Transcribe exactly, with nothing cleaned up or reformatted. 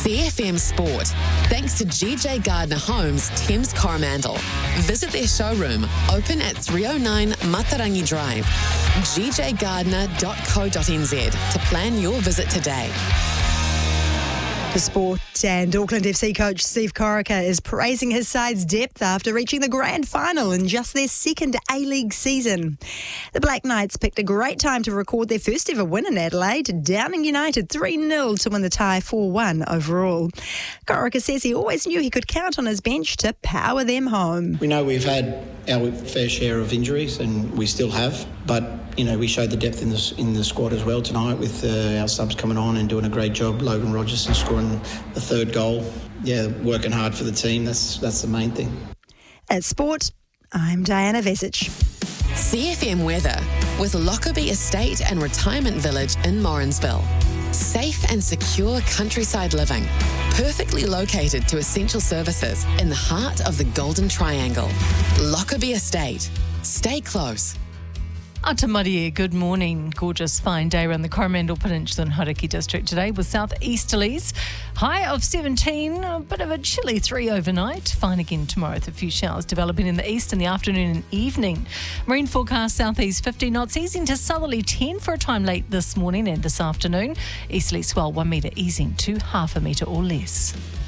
C F M Sport, thanks to G J Gardner Homes, Thames Coromandel. Visit their showroom, open at three oh nine Matarangi Drive, g j gardner dot co dot n z to plan your visit today. The Sport, and Auckland F C coach Steve Corica is praising his side's depth after reaching the grand final in just their second A-League season. The Black Knights picked a great time to record their first ever win in Adelaide, downing United three nil to win the tie four one overall. Corica says he always knew he could count on his bench to power them home. We know we've had our fair share of injuries, and we still have, but you know, we showed the depth in the, in the squad as well tonight with uh, our subs coming on and doing a great job. Logan Rogerson scoring the third goal. Yeah, working hard for the team. That's that's the main thing. At Sport, I'm Diana Vesic. C F M weather with Lockerbie Estate and Retirement Village in Morrinsville. Safe and secure countryside living, perfectly located to essential services in the heart of the Golden Triangle. Lockerbie Estate. Stay close. Atamarie, good morning. Gorgeous fine day around the Coromandel Peninsula and Hauraki district today with southeasterlies. High of seventeen, a bit of a chilly three overnight. Fine again tomorrow with a few showers developing in the east in the afternoon and evening. Marine forecast southeast fifty knots, easing to southerly ten for a time late this morning and this afternoon. Easterly swell one metre, easing to half a metre or less.